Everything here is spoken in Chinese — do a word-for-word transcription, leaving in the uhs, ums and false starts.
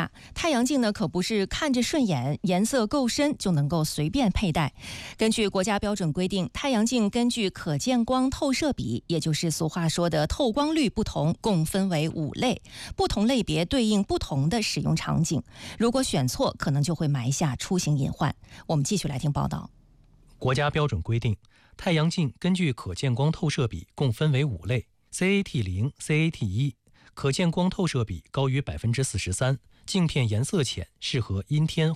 下，太阳镜呢可不是看着顺眼、颜色够深就能够随便佩戴。根据国家标准规定，太阳镜根据可见光透射比，也就是俗话说的透光率不同，共分为五类，不同类别对应不同的使用场景。如果选错，可能就会埋下出行隐患。我们继续来听报道。 国家标准规定，太阳镜根据可见光透射比共分为五类 ：C A T 零、C A T 一，可见光透射比高于百分之四十三，镜片颜色浅，适合阴天